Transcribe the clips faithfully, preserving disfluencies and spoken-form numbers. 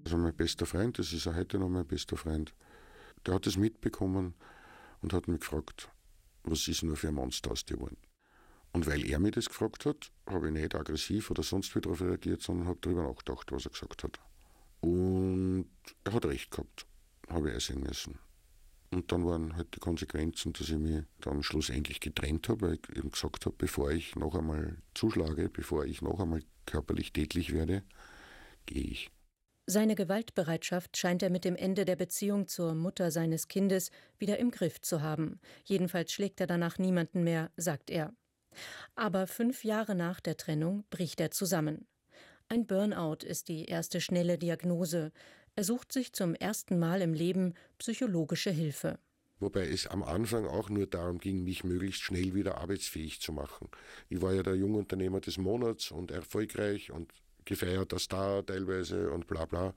Also mein bester Freund, das ist auch heute noch mein bester Freund, der hat das mitbekommen und hat mich gefragt, was ist nur für ein Monster aus dir geworden? Und weil er mich das gefragt hat, habe ich nicht aggressiv oder sonst wie darauf reagiert, sondern habe darüber nachgedacht, was er gesagt hat. Und er hat recht gehabt, habe ich einsehen müssen. Und dann waren halt die Konsequenzen, dass ich mich dann schlussendlich getrennt habe, weil ich eben gesagt habe, bevor ich noch einmal zuschlage, bevor ich noch einmal körperlich tätlich werde, gehe ich. Seine Gewaltbereitschaft scheint er mit dem Ende der Beziehung zur Mutter seines Kindes wieder im Griff zu haben. Jedenfalls schlägt er danach niemanden mehr, sagt er. Aber fünf Jahre nach der Trennung bricht er zusammen. Ein Burnout ist die erste schnelle Diagnose. Er sucht sich zum ersten Mal im Leben psychologische Hilfe. Wobei es am Anfang auch nur darum ging, mich möglichst schnell wieder arbeitsfähig zu machen. Ich war ja der Jungunternehmer des Monats und erfolgreich und gefeierter Star teilweise und bla bla.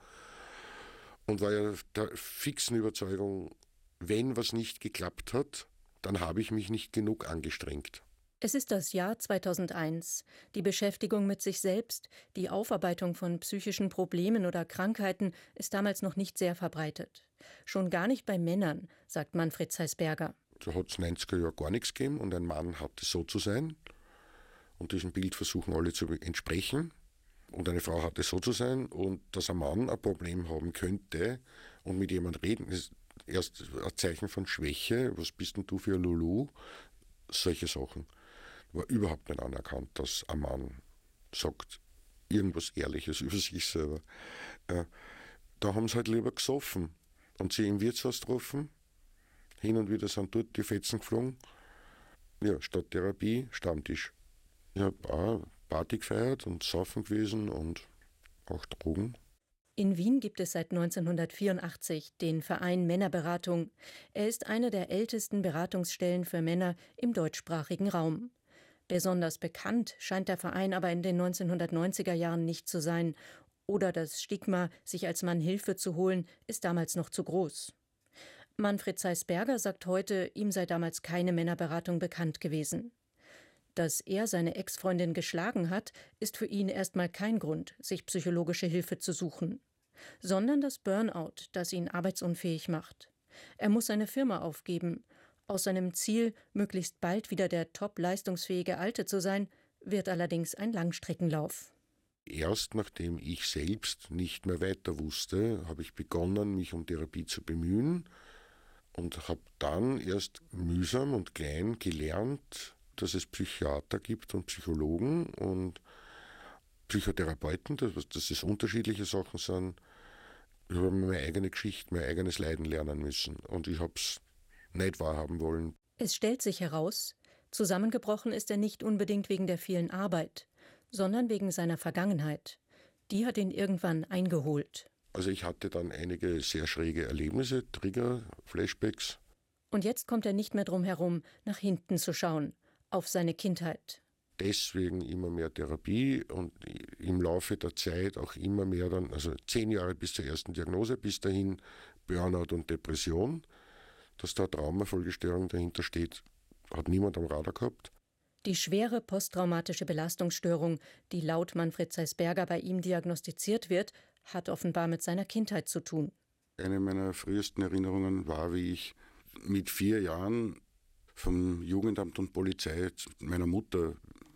Und war ja der fixen Überzeugung, wenn was nicht geklappt hat, dann habe ich mich nicht genug angestrengt. Es ist das Jahr zweitausendeins. Die Beschäftigung mit sich selbst, die Aufarbeitung von psychischen Problemen oder Krankheiten ist damals noch nicht sehr verbreitet. Schon gar nicht bei Männern, sagt Manfred Zeisberger. Da hat es neunziger Jahre gar nichts gegeben und ein Mann hatte so zu sein. Und diesem Bild versuchen alle zu entsprechen. Und eine Frau hatte so zu sein. Und dass ein Mann ein Problem haben könnte und mit jemandem reden, ist erst ein Zeichen von Schwäche. Was bist denn du für ein Lulu? Solche Sachen. War überhaupt nicht anerkannt, dass ein Mann sagt irgendwas Ehrliches über sich selber. Äh, da haben sie halt lieber gesoffen und sie im Wirtshaus getroffen. Hin und wieder sind dort die Fetzen geflogen. Ja, statt Therapie, Stammtisch. Ich habe auch Party gefeiert und saufen gewesen und auch Drogen. In Wien gibt es seit neunzehnhundertvierundachtzig den Verein Männerberatung. Er ist eine der ältesten Beratungsstellen für Männer im deutschsprachigen Raum. Besonders bekannt scheint der Verein aber in den neunzehnhundertneunziger Jahren nicht zu sein. Oder das Stigma, sich als Mann Hilfe zu holen, ist damals noch zu groß. Manfred Zeisberger sagt heute, ihm sei damals keine Männerberatung bekannt gewesen. Dass er seine Ex-Freundin geschlagen hat, ist für ihn erstmal kein Grund, sich psychologische Hilfe zu suchen. Sondern das Burnout, das ihn arbeitsunfähig macht. Er muss seine Firma aufgeben. Aus seinem Ziel, möglichst bald wieder der top leistungsfähige Alte zu sein, wird allerdings ein Langstreckenlauf. Erst nachdem ich selbst nicht mehr weiter wusste, habe ich begonnen, mich um Therapie zu bemühen und habe dann erst mühsam und klein gelernt, dass es Psychiater gibt und Psychologen und Psychotherapeuten, dass, dass es unterschiedliche Sachen sind. Ich habe meine eigene Geschichte, mein eigenes Leiden lernen müssen und ich habe es nicht wahrhaben wollen. Es stellt sich heraus, zusammengebrochen ist er nicht unbedingt wegen der vielen Arbeit, sondern wegen seiner Vergangenheit. Die hat ihn irgendwann eingeholt. Also ich hatte dann einige sehr schräge Erlebnisse, Trigger, Flashbacks. Und jetzt kommt er nicht mehr drum herum, nach hinten zu schauen, auf seine Kindheit. Deswegen immer mehr Therapie und im Laufe der Zeit auch immer mehr dann, also zehn Jahre bis zur ersten Diagnose, bis dahin Burnout und Depression. Dass da Traumafolgestörung dahinter steht, hat niemand am Radar gehabt. Die schwere posttraumatische Belastungsstörung, die laut Manfred Zeisberger bei ihm diagnostiziert wird, hat offenbar mit seiner Kindheit zu tun. Eine meiner frühesten Erinnerungen war, wie ich mit vier Jahren vom Jugendamt und Polizei meiner Mutter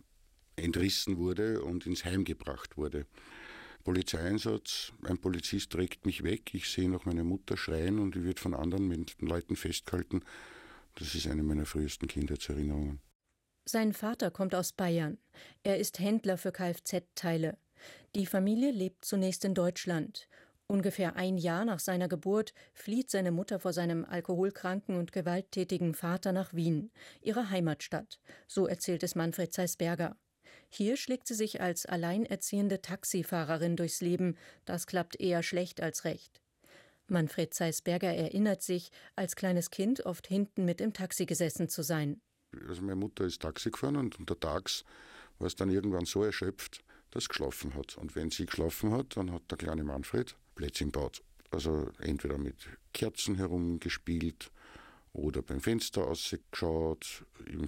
entrissen wurde und ins Heim gebracht wurde. Polizeieinsatz, ein Polizist trägt mich weg, ich sehe noch meine Mutter schreien und die wird von anderen Leuten festgehalten. Das ist eine meiner frühesten Kindheitserinnerungen. Sein Vater kommt aus Bayern. Er ist Händler für Kfz-Teile. Die Familie lebt zunächst in Deutschland. Ungefähr ein Jahr nach seiner Geburt flieht seine Mutter vor seinem alkoholkranken und gewalttätigen Vater nach Wien, ihre Heimatstadt. So erzählt es Manfred Zeisberger. Hier schlägt sie sich als alleinerziehende Taxifahrerin durchs Leben. Das klappt eher schlecht als recht. Manfred Zeisberger erinnert sich, als kleines Kind oft hinten mit im Taxi gesessen zu sein. Also meine Mutter ist Taxi gefahren und untertags war es dann irgendwann so erschöpft, dass sie geschlafen hat. Und wenn sie geschlafen hat, dann hat der kleine Manfred Plätzchen gebaut. Also entweder mit Kerzen herumgespielt oder beim Fenster rausgeschaut, im